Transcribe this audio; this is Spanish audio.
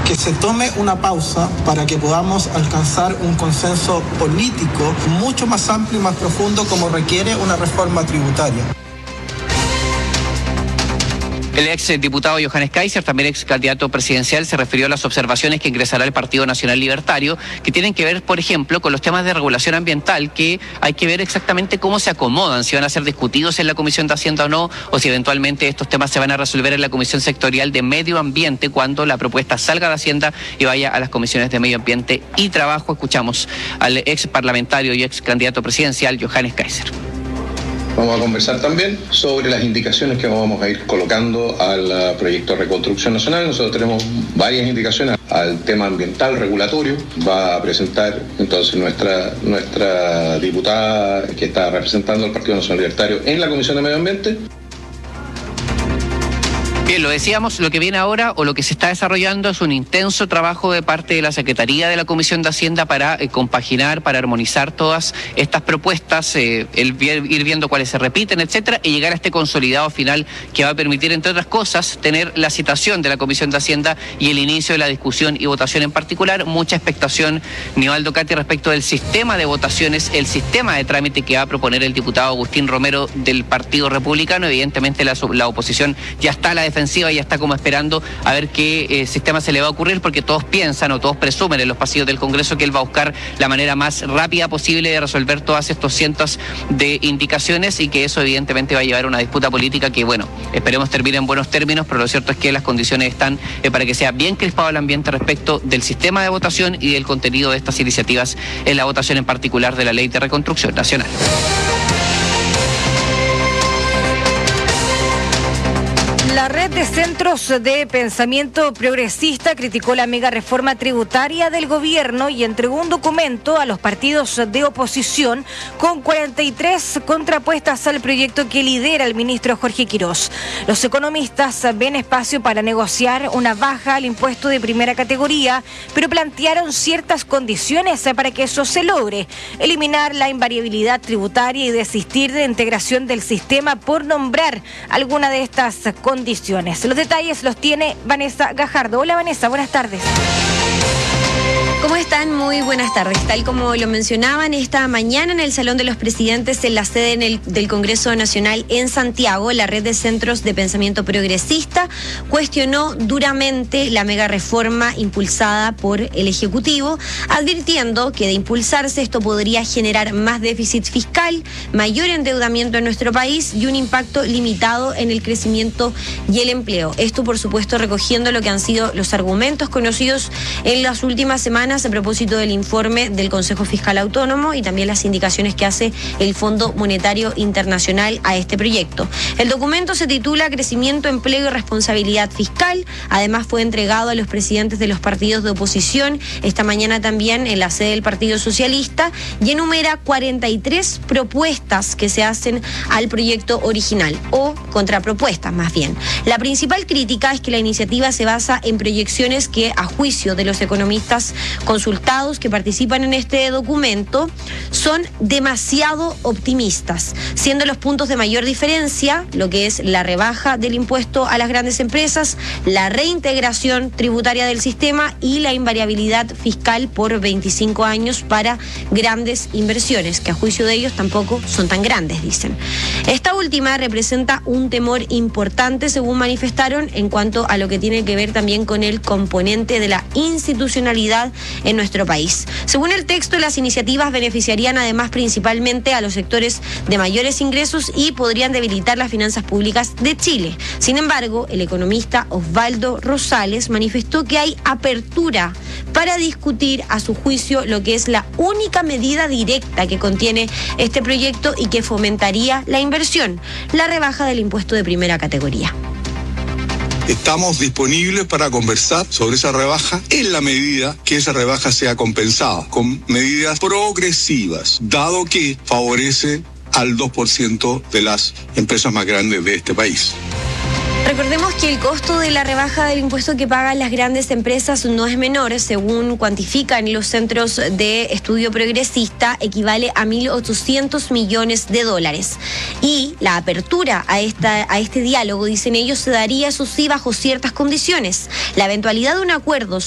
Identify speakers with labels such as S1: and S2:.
S1: que se tome una pausa para que podamos alcanzar un consenso político mucho más amplio y más profundo como requiere una reforma tributaria.
S2: El ex diputado Johannes Kaiser, también ex candidato presidencial, se refirió a las observaciones que ingresará el Partido Nacional Libertario, que tienen que ver, por ejemplo, con los temas de regulación ambiental, que hay que ver exactamente cómo se acomodan, si van a ser discutidos en la Comisión de Hacienda o no, o si eventualmente estos temas se van a resolver en la Comisión Sectorial de Medio Ambiente cuando la propuesta salga de Hacienda y vaya a las comisiones de Medio Ambiente y Trabajo. Escuchamos al ex parlamentario y ex candidato presidencial Johannes Kaiser.
S3: Vamos a conversar también sobre las indicaciones que vamos a ir colocando al proyecto de reconstrucción nacional. Nosotros tenemos varias indicaciones al tema ambiental, regulatorio. Va a presentar entonces nuestra diputada que está representando al Partido Nacional Libertario en la Comisión de Medio Ambiente.
S2: Bien, lo decíamos, lo que viene ahora o lo que se está desarrollando es un intenso trabajo de parte de la Secretaría de la Comisión de Hacienda para compaginar, para armonizar todas estas propuestas, ir viendo cuáles se repiten, etcétera, y llegar a este consolidado final que va a permitir, entre otras cosas, tener la citación de la Comisión de Hacienda y el inicio de la discusión y votación en particular. Mucha expectación, Nivaldo Cati, respecto del sistema de votaciones, el sistema de trámite que va a proponer el diputado Agustín Romero del Partido Republicano. Evidentemente la oposición ya está a la defensiva, ya está como esperando a ver qué sistema se le va a ocurrir, porque todos piensan o todos presumen en los pasillos del Congreso que él va a buscar la manera más rápida posible de resolver todas estos cientos de indicaciones y que eso evidentemente va a llevar a una disputa política que, bueno, esperemos termine en buenos términos, pero lo cierto es que las condiciones están para que sea bien crispado el ambiente respecto del sistema de votación y del contenido de estas iniciativas en la votación en particular de la Ley de Reconstrucción Nacional.
S4: La red de centros de pensamiento progresista criticó la mega reforma tributaria del gobierno y entregó un documento a los partidos de oposición con 43 contrapuestas al proyecto que lidera el ministro Jorge Quirós. Los economistas ven espacio para negociar una baja al impuesto de primera categoría, pero plantearon ciertas condiciones para que eso se logre: eliminar la invariabilidad tributaria y desistir de integración del sistema, por nombrar alguna de estas condiciones. Los detalles los tiene Vanessa Gajardo. Hola Vanessa, buenas tardes.
S5: ¿Cómo están? Muy buenas tardes. Tal como lo mencionaban, esta mañana en el Salón de los Presidentes, en la sede del Congreso Nacional en Santiago, la red de centros de pensamiento progresista cuestionó duramente la mega reforma impulsada por el Ejecutivo, advirtiendo que de impulsarse esto podría generar más déficit fiscal, mayor endeudamiento en nuestro país y un impacto limitado en el crecimiento y el empleo. Esto, por supuesto, recogiendo lo que han sido los argumentos conocidos en las últimas semanas a propósito del informe del Consejo Fiscal Autónomo y también las indicaciones que hace el Fondo Monetario Internacional a este proyecto. El documento se titula Crecimiento, Empleo y Responsabilidad Fiscal. Además fue entregado a los presidentes de los partidos de oposición esta mañana también en la sede del Partido Socialista y enumera 43 propuestas que se hacen al proyecto original, o contrapropuestas más bien. La principal crítica es que la iniciativa se basa en proyecciones que, a juicio de los economistas consultados que participan en este documento, son demasiado optimistas, siendo los puntos de mayor diferencia lo que es la rebaja del impuesto a las grandes empresas, la reintegración tributaria del sistema y la invariabilidad fiscal por 25 años para grandes inversiones, que a juicio de ellos tampoco son tan grandes, dicen. Esta última representa un temor importante, según manifestaron, en cuanto a lo que tiene que ver también con el componente de la institucionalidad en nuestro país. Según el texto, las iniciativas beneficiarían además principalmente a los sectores de mayores ingresos y podrían debilitar las finanzas públicas de Chile. Sin embargo, el economista Osvaldo Rosales manifestó que hay apertura para discutir, a su juicio, lo que es la única medida directa que contiene este proyecto y que fomentaría la inversión: la rebaja del impuesto de primera categoría.
S6: Estamos disponibles para conversar sobre esa rebaja en la medida que esa rebaja sea compensada con medidas progresivas, dado que favorece al 2% de las empresas más grandes de este país.
S5: Recordemos que el costo de la rebaja del impuesto que pagan las grandes empresas no es menor. Según cuantifican los centros de estudio progresista, equivale a 1.800 millones de dólares. Y la apertura a este diálogo, dicen ellos, se daría, eso sí, bajo ciertas condiciones. La eventualidad de un acuerdo